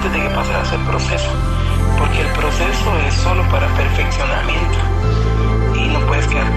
antes de que pases el proceso, porque el proceso es solo para perfeccionamiento y no puedes quedarte